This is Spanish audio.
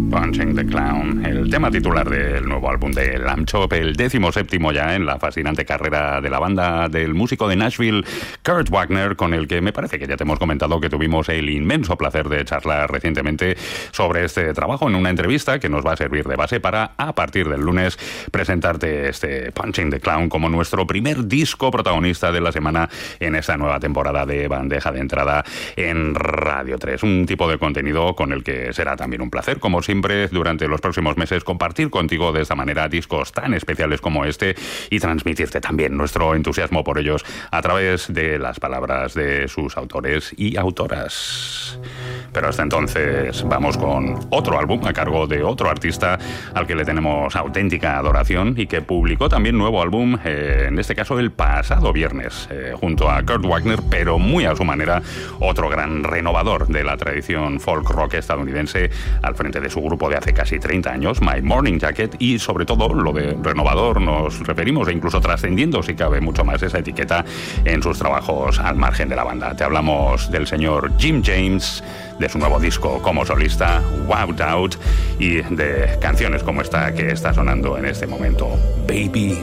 Punching the Clown, el tema titular del nuevo álbum de Lamb Chop, el 17º ya en la fascinante carrera de la banda del músico de Nashville, Kurt Wagner, con el que me parece que ya te hemos comentado que tuvimos el inmenso placer de charlar recientemente sobre este trabajo en una entrevista que nos va a servir de base para, a partir del lunes, presentarte este Punching the Clown como nuestro primer disco protagonista de la semana en esta nueva temporada de Bandeja de Entrada en Radio 3. Un tipo de contenido con el que será también un placer, como siempre, durante los próximos meses compartir contigo de esta manera discos tan especiales como este y transmitirte también nuestro entusiasmo por ellos a través de las palabras de sus autores y autoras. Pero hasta entonces vamos con otro álbum a cargo de otro artista al que le tenemos auténtica adoración y que publicó también nuevo álbum, en este caso el pasado viernes, junto a Kurt Wagner, pero muy a su manera, otro gran renovador de la tradición folk rock estadounidense al frente de su grupo de hace casi 30 años, My Morning Jacket, y sobre todo lo de renovador nos referimos, e incluso trascendiendo si cabe mucho más esa etiqueta, en sus trabajos al margen de la banda. Te hablamos del señor Jim James, de su nuevo disco como solista, Wowed Out, y de canciones como esta que está sonando en este momento, Baby